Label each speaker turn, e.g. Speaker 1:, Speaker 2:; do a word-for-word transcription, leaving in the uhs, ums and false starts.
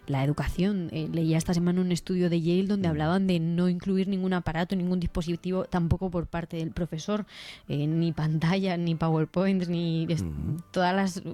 Speaker 1: la educación. Eh, leía esta semana un estudio de Yale donde hablaban de no incluir ningún aparato, ningún dispositivo, tampoco por parte del profesor, eh, ni pantalla, ni PowerPoint, ni es-
Speaker 2: Ujú.
Speaker 1: todas las